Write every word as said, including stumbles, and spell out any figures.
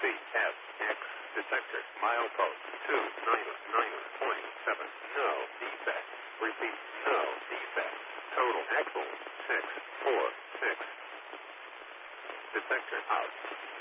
C F X detector milepost two nine nine point seven. No defect. Repeat, no defect. Total axle six four six. Detector out.